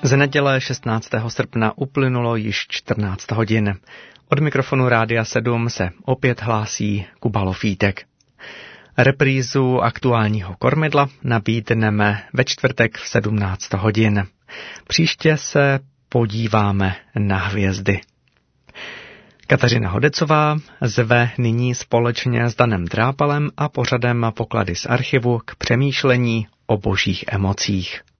Z neděle 16. srpna uplynulo již 14 hodin. Od mikrofonu Rádia 7 se opět hlásí Kuba Lofítek. Reprízu aktuálního kormidla nabídneme ve čtvrtek v 17 hodin. Příště se podíváme na hvězdy. Kateřina Hodecová zve nyní společně s Danem Drápalem a pořadem Poklady z archivu k přemýšlení o božích emocích.